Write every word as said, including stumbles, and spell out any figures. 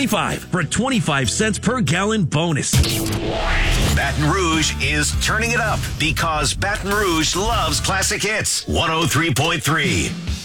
for a twenty-five cents per gallon bonus. Baton Rouge is turning it up because Baton Rouge loves classic hits. one oh three point three.